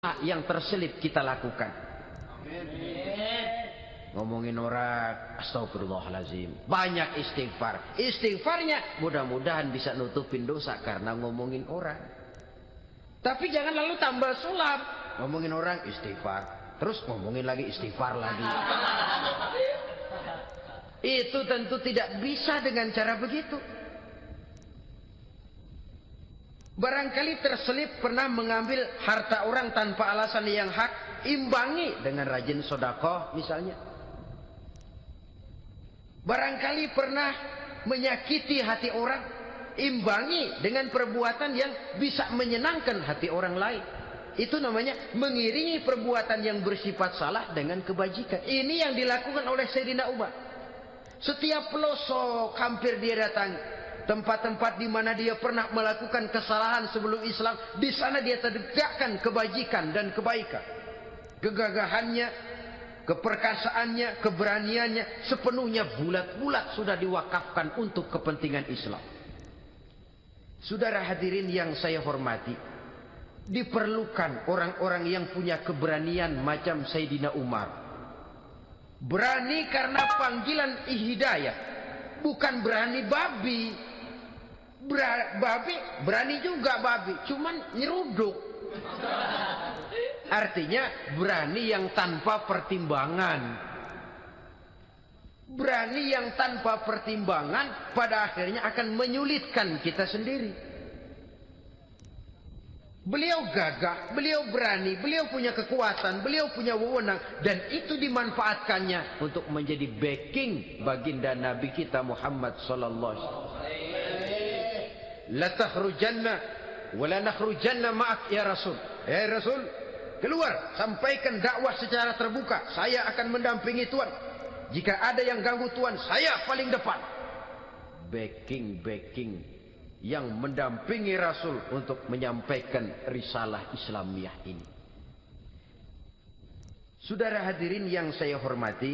yang terselip kita lakukan. Ngomongin orang, astagfirullahaladzim, banyak istighfar. Istighfarnya mudah-mudahan bisa nutupin dosa karena ngomongin orang. Tapi jangan lalu tambah sulap. Ngomongin orang istighfar, terus ngomongin lagi istighfar lagi. Itu tentu tidak bisa dengan cara begitu. Barangkali terselip pernah mengambil harta orang tanpa alasan yang hak, imbangi dengan rajin sedekah misalnya. Barangkali pernah menyakiti hati orang, imbangi dengan perbuatan yang bisa menyenangkan hati orang lain. Itu namanya mengiringi perbuatan yang bersifat salah dengan kebajikan. Ini yang dilakukan oleh Sayyidina Umar. Setiap pelosok hampir dia datangi. Tempat-tempat di mana dia pernah melakukan kesalahan sebelum Islam, di sana dia tegakkan kebajikan dan kebaikan. Kegagahannya, keperkasaannya, keberaniannya sepenuhnya bulat-bulat sudah diwakafkan untuk kepentingan Islam. Saudara hadirin yang saya hormati, diperlukan orang-orang yang punya keberanian macam Sayyidina Umar. Berani karena panggilan hidayah, bukan berani babi. Babi berani juga babi, cuman nyeruduk. Artinya berani yang tanpa pertimbangan. Berani yang tanpa pertimbangan pada akhirnya akan menyulitkan kita sendiri. Beliau gagah, beliau berani, beliau punya kekuatan, beliau punya wewenang, dan itu dimanfaatkannya untuk menjadi backing baginda Nabi kita Muhammad sallallahu alaihi wasallam. La takhrujanna wa la nakhrujanna ma'ak ya Rasul. Ya Rasul, keluar, sampaikan dakwah secara terbuka. Saya akan mendampingi Tuhan. Jika ada yang ganggu Tuhan, saya paling depan. Backing yang mendampingi Rasul untuk menyampaikan risalah Islamiyah ini. Saudara hadirin yang saya hormati,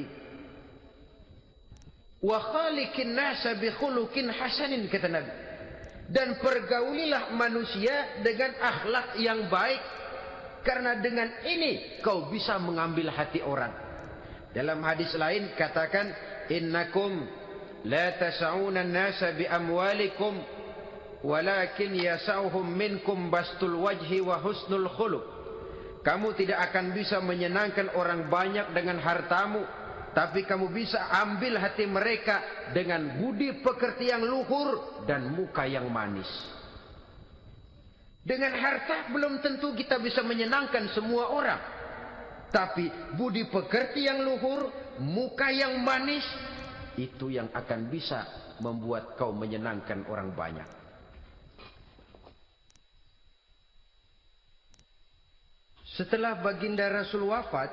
wa khaliqin nasa bi khuluqin hasanin, kata Nabi. Dan pergaulilah manusia dengan akhlak yang baik, karena dengan ini kau bisa mengambil hati orang. Dalam hadis lain katakan, innakum la tas'una an-nasa bi amwalikum walakin yas'uhum minkum bastul wajhi wa husnul khuluq. Kamu tidak akan bisa menyenangkan orang banyak dengan hartamu, tapi kamu bisa ambil hati mereka dengan budi pekerti yang luhur dan muka yang manis. Dengan harta belum tentu kita bisa menyenangkan semua orang. Tapi budi pekerti yang luhur, muka yang manis, itu yang akan bisa membuat kau menyenangkan orang banyak. Setelah baginda Rasul wafat,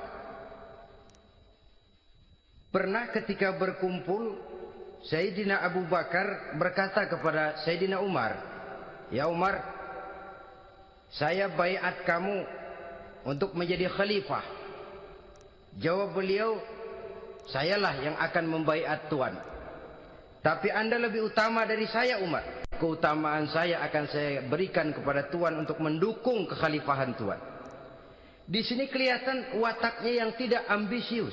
pernah ketika berkumpul, Sayyidina Abu Bakar berkata kepada Sayyidina Umar, ya Umar, saya baiat kamu untuk menjadi khalifah. Jawab beliau, sayalah yang akan membaiat Tuan. Tapi anda lebih utama dari saya Umar. Keutamaan saya akan saya berikan kepada Tuan untuk mendukung kekhalifahan Tuan. Di sini kelihatan wataknya yang tidak ambisius.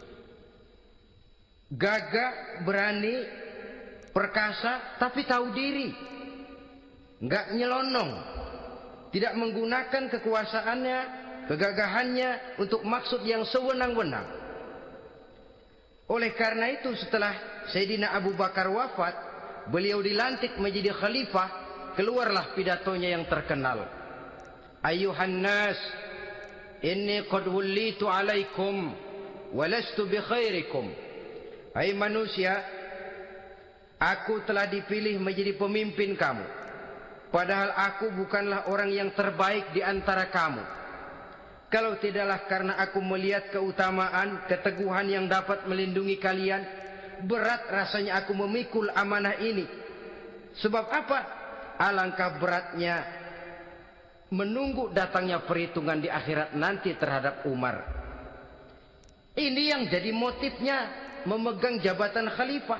Gagah, berani, perkasa, tapi tahu diri. Enggak nyelonong. Tidak menggunakan kekuasaannya, kegagahannya untuk maksud yang sewenang-wenang. Oleh karena itu setelah Sayyidina Abu Bakar wafat, beliau dilantik menjadi khalifah, keluarlah pidatonya yang terkenal. Ayuhan nas, inni qad wullitu alaikum walastu bi khairikum. Hai manusia, aku telah dipilih menjadi pemimpin kamu, padahal aku bukanlah orang yang terbaik di antara kamu. Kalau tidaklah karena aku melihat keutamaan, keteguhan yang dapat melindungi kalian, berat rasanya aku memikul amanah ini. Sebab apa? Alangkah beratnya menunggu datangnya perhitungan di akhirat nanti terhadap Umar. Ini yang jadi motifnya memegang jabatan khalifah.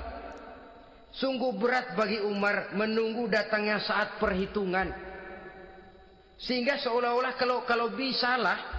Sungguh berat bagi Umar menunggu datangnya saat perhitungan. Sehingga seolah-olah kalau bisalah